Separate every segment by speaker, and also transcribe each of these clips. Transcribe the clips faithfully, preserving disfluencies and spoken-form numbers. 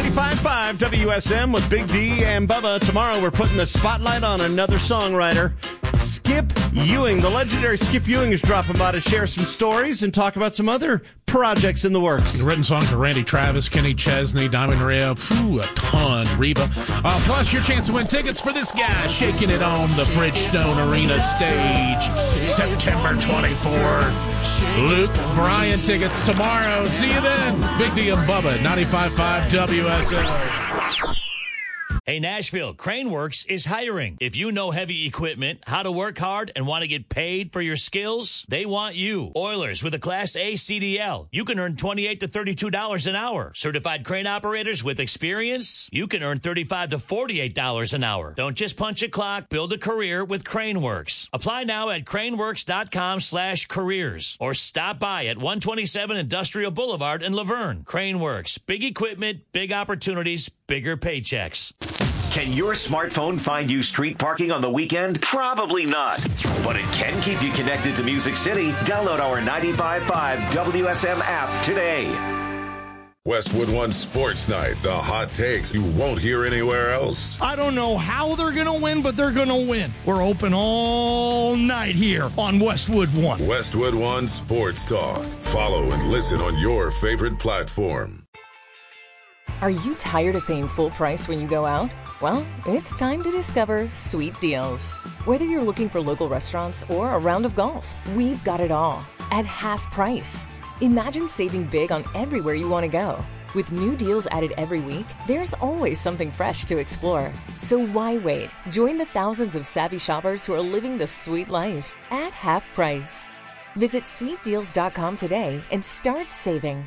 Speaker 1: ninety-five point five W S M with Big D and Bubba. Tomorrow we're putting the spotlight on another songwriter, Skip Ewing. The legendary Skip Ewing is dropping by to share some stories and talk about some other projects in the works.
Speaker 2: Written songs for Randy Travis, Kenny Chesney, Diamond Ray, phew, a ton, Reba. Uh, plus your chance to win tickets for this guy shaking it on the Bridgestone Arena stage September twenty-fourth. Luke Bryan tickets tomorrow. See you then. Big D and Bubba, ninety-five point five W S M.
Speaker 3: Hey, Nashville, Craneworks is hiring. If you know heavy equipment, how to work hard, and want to get paid for your skills, they want you. Oilers with a Class A C D L. You can earn twenty-eight to thirty-two dollars an hour. Certified crane operators with experience, you can earn thirty-five to forty-eight dollars an hour. Don't just punch a clock, build a career with Craneworks. Apply now at craneworks.com slash careers or stop by at one twenty-seven Industrial Boulevard in Laverne. Craneworks, big equipment, big opportunities, bigger paychecks.
Speaker 4: Can your smartphone find you street parking on the weekend? Probably not. But it can keep you connected to Music City. Download our ninety-five point five W S M app today.
Speaker 5: Westwood One Sports Night. The hot takes you won't hear anywhere else.
Speaker 6: I don't know how they're going to win, but they're going to win. We're open all night here on Westwood One.
Speaker 5: Westwood One Sports Talk. Follow and listen on your favorite platform.
Speaker 7: Are you tired of paying full price when you go out? Well, it's time to discover Sweet Deals. Whether you're looking for local restaurants or a round of golf, we've got it all at half price. Imagine saving big on everywhere you want to go. With new deals added every week, there's always something fresh to explore. So why wait? Join the thousands of savvy shoppers who are living the sweet life at half price. Visit sweet deals dot com today and start saving.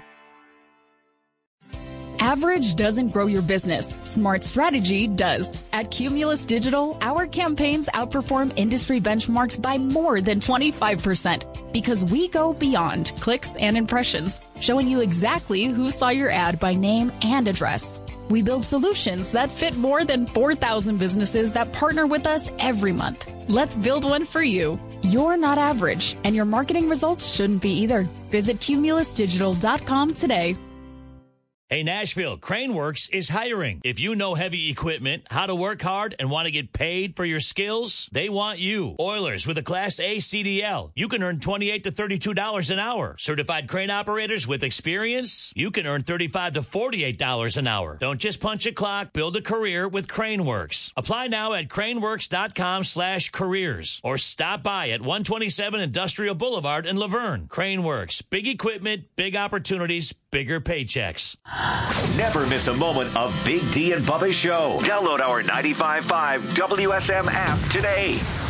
Speaker 8: Average doesn't grow your business. Smart strategy does. At Cumulus Digital, our campaigns outperform industry benchmarks by more than twenty-five percent because we go beyond clicks and impressions, showing you exactly who saw your ad by name and address. We build solutions that fit more than four thousand businesses that partner with us every month. Let's build one for you. You're not average, and your marketing results shouldn't be either. Visit cumulus digital dot com today.
Speaker 3: Hey, Nashville, Craneworks is hiring. If you know heavy equipment, how to work hard, and want to get paid for your skills, they want you. Oilers with a Class A C D L. You can earn twenty-eight to thirty-two dollars an hour. Certified crane operators with experience, you can earn thirty-five to forty-eight dollars an hour. Don't just punch a clock, build a career with Craneworks. Apply now at craneworks.com slash careers or stop by at one twenty-seven Industrial Boulevard in Laverne. Craneworks, big equipment, big opportunities, bigger paychecks.
Speaker 4: Never miss a moment of Big D and Bubba's show. Download our ninety-five point five W S M app today.